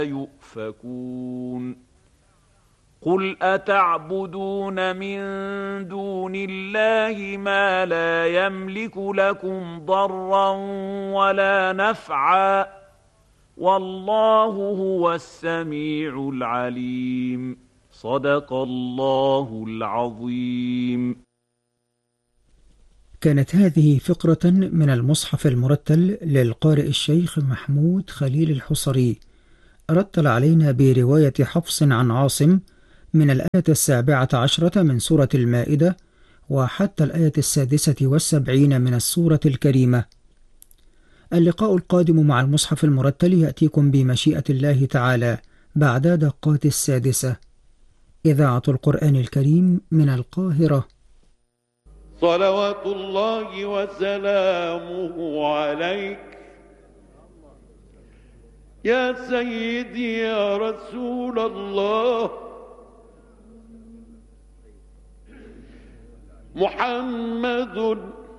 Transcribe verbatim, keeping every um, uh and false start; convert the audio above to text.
يؤفكون قل أتعبدون من دون الله ما لا يملك لكم ضرا ولا نفعا والله هو السميع العليم صدق الله العظيم. كانت هذه فقرة من المصحف المرتل للقارئ الشيخ محمود خليل الحصري، رتل علينا برواية حفص عن عاصم من الآية السابعة عشرة من سورة المائدة وحتى الآية السادسة والسبعين من السورة الكريمة. اللقاء القادم مع المصحف المرتل يأتيكم بمشيئة الله تعالى بعد دقات السادسة. إذاعة القرآن الكريم من القاهرة. صلوات الله وسلامه عليك يا سيدي يا رسول الله. محمد